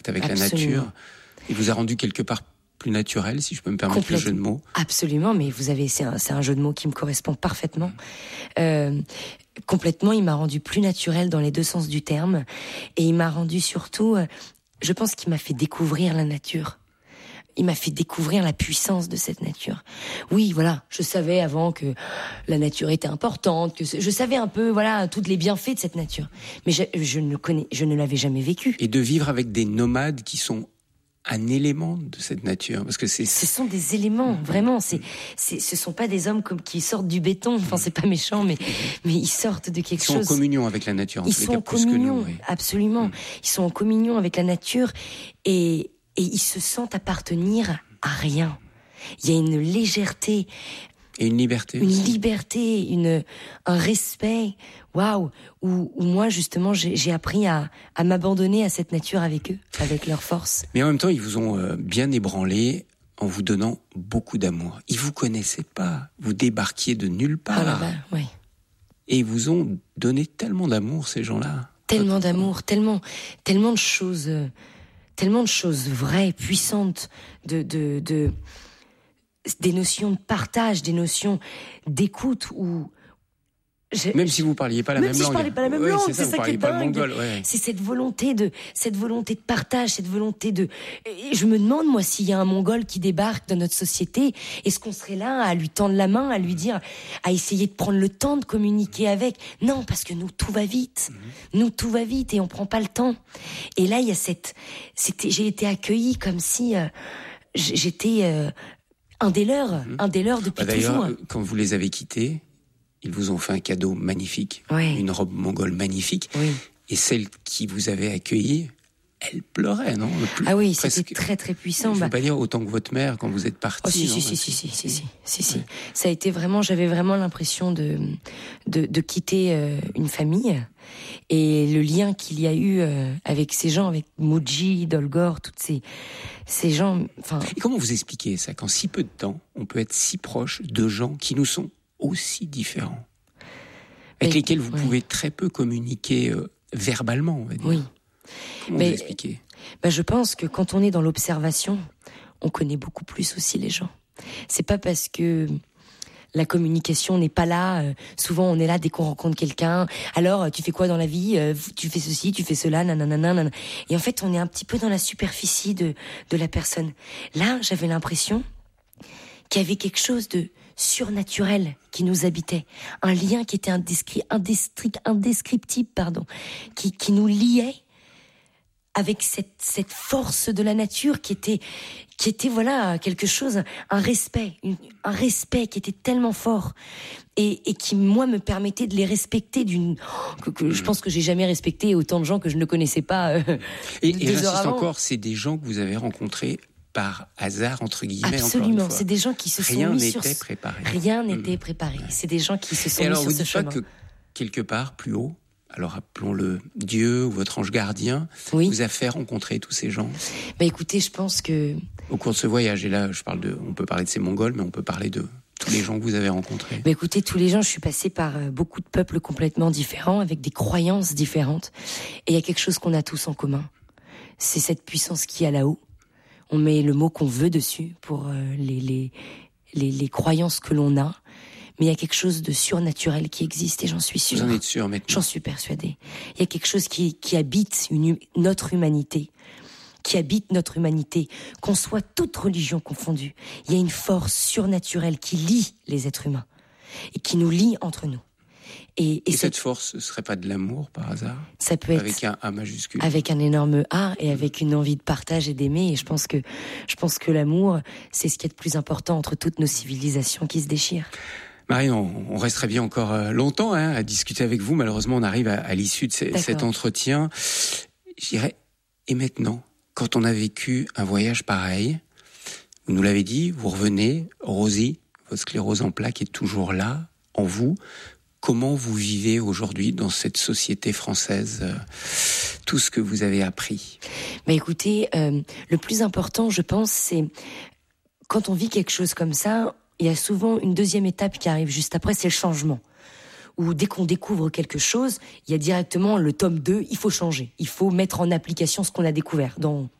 avec la nature. Il vous a rendu quelque part plus naturel, si je peux me permettre le jeu de mots. Absolument, mais c'est un jeu de mots qui me correspond parfaitement. Complètement, il m'a rendu plus naturel dans les deux sens du terme. Et il m'a rendu surtout, je pense qu'il m'a fait découvrir la nature. Il m'a fait découvrir la puissance de cette nature. Oui, voilà, je savais avant que la nature était importante, je savais un peu, voilà, tous les bienfaits de cette nature. Mais je ne l'avais jamais vécu. Et de vivre avec des nomades qui sont un élément de cette nature, parce que ce sont des éléments, vraiment. Ce sont pas des hommes qui sortent du béton. Enfin, c'est pas méchant, mais ils sortent de quelque chose. Ils sont en communion avec la nature. Ils sont en communion, absolument. Ils sont en communion avec la nature et ils se sentent appartenir à rien. Il y a une légèreté. Et une liberté. Une liberté, un respect. Waouh! Où moi, justement, j'ai appris à m'abandonner à cette nature avec eux, avec leur force. Mais en même temps, ils vous ont bien ébranlé en vous donnant beaucoup d'amour. Ils vous connaissaient pas. Vous débarquiez de nulle part. Ah là-bas, oui. Et ils vous ont donné tellement d'amour, ces gens-là. Tellement d'amour, tellement de choses vraies, puissantes, des notions de partage, des notions d'écoute où même si vous parliez pas la même langue. Même si je parlais pas la même langue, c'est ça qui est dingue. Mongol, ouais. C'est cette volonté de partage, cette volonté de. Et je me demande moi s'il y a un Mongol qui débarque dans notre société, est-ce qu'on serait là à lui tendre la main, à lui dire, à essayer de prendre le temps de communiquer avec? Non, parce que nous tout va vite, et on prend pas le temps. Et là il y a j'ai été accueillie comme si j'étais un des leurs depuis toujours. D'ailleurs, quand vous les avez quittés, ils vous ont fait un cadeau magnifique, une robe mongole magnifique. Oui. Et celle qui vous avait accueilli, elle pleurait, non? Ah oui, c'était très très puissant. Je ne veux pas dire autant que votre mère quand vous êtes partie. Si. Ça a été vraiment, j'avais vraiment l'impression de quitter une famille. Et le lien qu'il y a eu avec ces gens, avec Muji, Dolgor, toutes ces gens. Et comment vous expliquez ça, qu'en si peu de temps, on peut être si proche de gens qui nous sont aussi différents, avec lesquels vous pouvez très peu communiquer verbalement, on va dire. Oui. Comment vous expliquez ? Je pense que quand on est dans l'observation, on connaît beaucoup plus aussi les gens. C'est pas parce que la communication n'est pas là. Souvent, on est là dès qu'on rencontre quelqu'un. Alors, tu fais quoi dans la vie ? Tu fais ceci, tu fais cela, nanana. Et en fait, on est un petit peu dans la superficie de la personne. Là, j'avais l'impression qu'il y avait quelque chose de surnaturel qui nous habitait, un lien qui était indescriptible, qui nous liait avec cette force de la nature qui était voilà quelque chose, un respect qui était tellement fort et qui moi me permettait de les respecter que je pense que j'ai jamais respecté autant de gens que je ne connaissais pas. Et j'insiste encore, c'est des gens que vous avez rencontrés par hasard, entre guillemets. Absolument, c'est des gens qui se sont mis sur... Rien n'était préparé. C'est des gens qui se sont mis sur ce chemin. Et alors, vous dites pas que quelque part, plus haut, alors appelons-le Dieu ou votre ange gardien, vous a fait rencontrer tous ces gens? Écoutez, je pense que... Au cours de ce voyage, et là, on peut parler de ces Mongols, mais on peut parler de tous les gens que vous avez rencontrés. Écoutez, tous les gens, je suis passée par beaucoup de peuples complètement différents, avec des croyances différentes. Et il y a quelque chose qu'on a tous en commun. C'est cette puissance qu'il y a là-haut. On met le mot qu'on veut dessus pour les croyances que l'on a. Mais il y a quelque chose de surnaturel qui existe et j'en suis sûre. Vous en êtes sûre maintenant? J'en suis persuadée. Il y a quelque chose qui habite notre humanité. Qu'on soit toute religion confondue. Il y a une force surnaturelle qui lie les êtres humains et qui nous lie entre nous. Et cette force, ce serait pas de l'amour par hasard? Ça peut être avec un A majuscule. Avec un énorme A et avec une envie de partage et d'aimer. Et je pense que l'amour, c'est ce qui est de plus important entre toutes nos civilisations qui se déchirent. Marion, on resterait bien encore longtemps à discuter avec vous. Malheureusement, on arrive à l'issue de cet entretien. Je dirais, et maintenant, quand on a vécu un voyage pareil, vous nous l'avez dit, vous revenez, Rosie, votre sclérose en plaques est toujours là, en vous. Comment vous vivez aujourd'hui dans cette société française, tout ce que vous avez appris? Écoutez, le plus important, je pense, c'est quand on vit quelque chose comme ça, il y a souvent une deuxième étape qui arrive juste après, c'est le changement. où dès qu'on découvre quelque chose, il y a directement le tome 2, il faut changer. Il faut mettre en application ce qu'on a découvert.